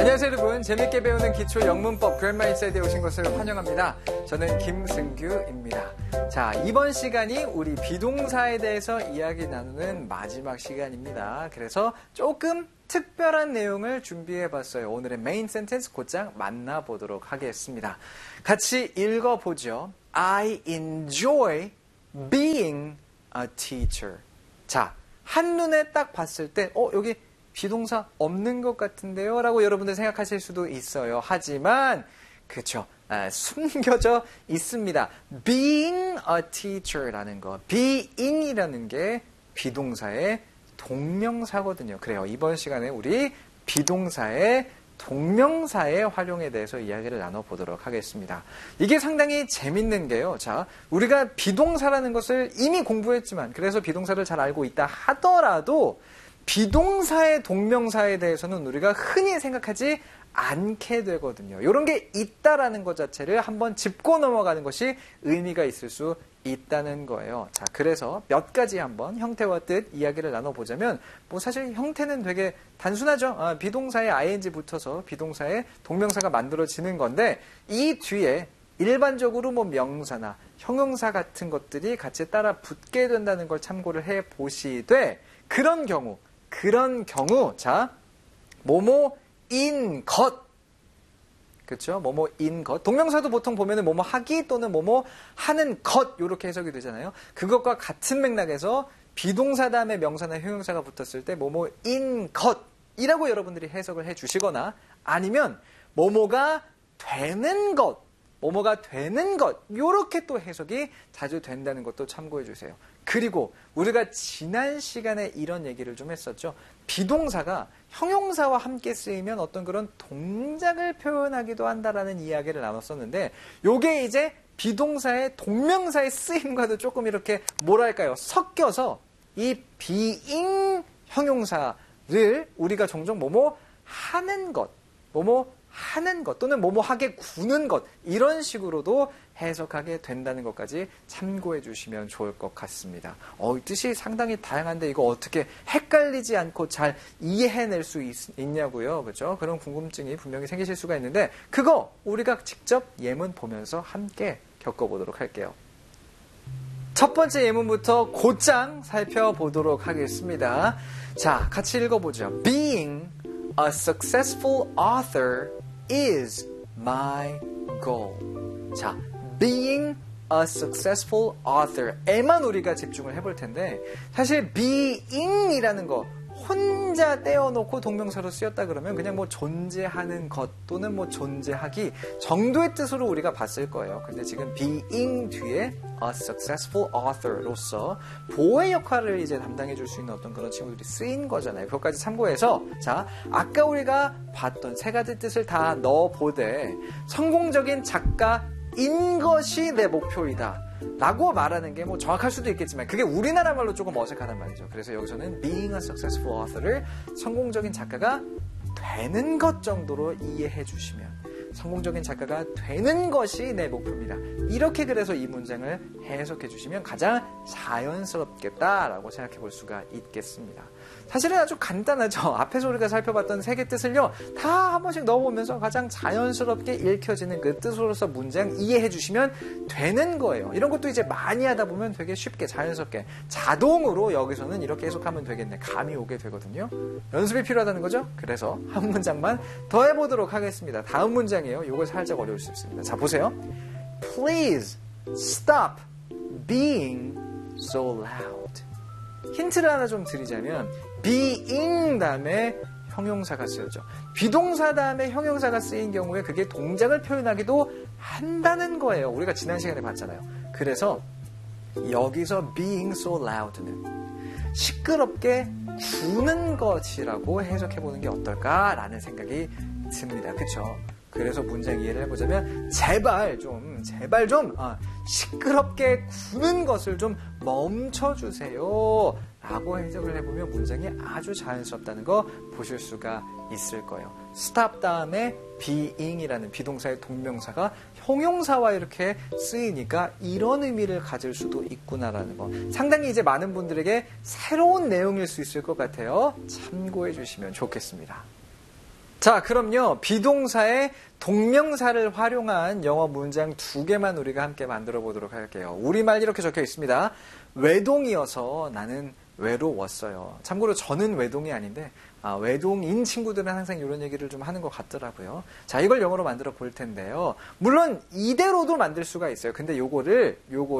안녕하세요 여러분. 재밌게 배우는 기초 영문법 그랜마 인사이드에 오신 것을 환영합니다. 저는 김승규입니다. 자, 이번 시간이 우리 비동사에 대해서 이야기 나누는 마지막 시간입니다. 그래서 조금 특별한 내용을 준비해봤어요. 오늘의 메인 센텐스 곧장 만나보도록 하겠습니다. 같이 읽어보죠. I enjoy being a teacher. 자, 한눈에 딱 봤을 때 여기 비동사 없는 것 같은데요? 라고 여러분들 생각하실 수도 있어요. 하지만 그렇죠. 숨겨져 있습니다. being a teacher라는 거. being이라는 게 비동사의 동명사거든요. 그래요. 이번 시간에 우리 비동사의 동명사의 활용에 대해서 이야기를 나눠보도록 하겠습니다. 이게 상당히 재밌는 게요. 자, 우리가 비동사라는 것을 이미 공부했지만 그래서 비동사를 잘 알고 있다 하더라도 비동사의 동명사에 대해서는 우리가 흔히 생각하지 않게 되거든요. 이런 게 있다라는 것 자체를 한번 짚고 넘어가는 것이 의미가 있을 수 있다는 거예요. 자, 그래서 몇 가지 한번 형태와 뜻 이야기를 나눠보자면 사실 형태는 되게 단순하죠. 비동사에 ing 붙어서 비동사의 동명사가 만들어지는 건데 이 뒤에 일반적으로 명사나 형용사 같은 것들이 같이 따라 붙게 된다는 걸 참고를 해보시되 그런 경우 자, 뭐뭐인 것. 그렇죠? 뭐뭐인 것. 동명사도 보통 보면은 뭐뭐 하기 또는 뭐뭐 하는 것 이렇게 해석이 되잖아요. 그것과 같은 맥락에서 비동사 다음에 명사나 형용사가 붙었을 때 뭐뭐인 것이라고 여러분들이 해석을 해 주시거나 아니면 뭐뭐가 되는 것. 이렇게 또 해석이 자주 된다는 것도 참고해 주세요. 그리고 우리가 지난 시간에 이런 얘기를 좀 했었죠. 비동사가 형용사와 함께 쓰이면 어떤 그런 동작을 표현하기도 한다라는 이야기를 나눴었는데 요게 이제 비동사의 동명사의 쓰임과도 조금 이렇게 섞여서 이 being 형용사를 우리가 종종 뭐뭐 하는 것 또는 뭐뭐하게 구는 것 이런 식으로도 해석하게 된다는 것까지 참고해 주시면 좋을 것 같습니다. 뜻이 상당히 다양한데 이거 어떻게 헷갈리지 않고 잘 이해해낼 수 있냐고요. 그렇죠? 그런 궁금증이 분명히 생기실 수가 있는데 그거 우리가 직접 예문 보면서 함께 겪어보도록 할게요. 첫 번째 예문부터 곧장 살펴보도록 하겠습니다. 자, 같이 읽어보죠. Being a successful author is my goal. 자, being a successful author에만 우리가 집중을 해볼 텐데 사실 being이라는 거 혼자 떼어놓고 동명사로 쓰였다 그러면 그냥 존재하는 것 또는 존재하기 정도의 뜻으로 우리가 봤을 거예요. 근데 지금 being 뒤에 a successful author로서 보호의 역할을 이제 담당해 줄 수 있는 어떤 그런 친구들이 쓰인 거잖아요. 그것까지 참고해서 자, 아까 우리가 봤던 세 가지 뜻을 다 넣어보되 성공적인 작가인 것이 내 목표이다 라고 말하는 게 정확할 수도 있겠지만 그게 우리나라 말로 조금 어색하단 말이죠. 그래서 여기서는 being a successful author를 성공적인 작가가 되는 것 정도로 이해해 주시면 성공적인 작가가 되는 것이 내 목표입니다. 이렇게 그래서 이 문장을 해석해 주시면 가장 자연스럽겠다라고 생각해 볼 수가 있겠습니다. 사실은 아주 간단하죠. 앞에서 우리가 살펴봤던 세 개 뜻을요. 다 한 번씩 넣어보면서 가장 자연스럽게 읽혀지는 그 뜻으로서 문장 이해해 주시면 되는 거예요. 이런 것도 이제 많이 하다 보면 되게 쉽게 자연스럽게 자동으로 여기서는 이렇게 해석하면 되겠네. 감이 오게 되거든요. 연습이 필요하다는 거죠. 그래서 한 문장만 더 해보도록 하겠습니다. 다음 문장이에요. 이거 살짝 어려울 수 있습니다. 자, 보세요. Please stop being so loud. 힌트를 하나 좀 드리자면 being 다음에 형용사가 쓰여져. 비동사 다음에 형용사가 쓰인 경우에 그게 동작을 표현하기도 한다는 거예요. 우리가 지난 시간에 봤잖아요. 그래서 여기서 being so loud는 시끄럽게 구는 것이라고 해석해보는 게 어떨까라는 생각이 듭니다. 그쵸? 그래서 문장 이해를 해보자면 제발 좀 시끄럽게 구는 것을 좀 멈춰주세요 라고 해석을 해보면 문장이 아주 자연스럽다는 거 보실 수가 있을 거예요. stop 다음에 being이라는 비동사의 동명사가 형용사와 이렇게 쓰이니까 이런 의미를 가질 수도 있구나라는 거. 상당히 이제 많은 분들에게 새로운 내용일 수 있을 것 같아요. 참고해 주시면 좋겠습니다. 자, 그럼요. 비동사의 동명사를 활용한 영어 문장 2개만 우리가 함께 만들어 보도록 할게요. 우리말 이렇게 적혀 있습니다. 외동이어서 나는 외로웠어요. 참고로 저는 외동이 아닌데 외동인 친구들은 항상 이런 얘기를 좀 하는 것 같더라고요. 자, 이걸 영어로 만들어 볼 텐데요. 물론 이대로도 만들 수가 있어요. 근데 요거를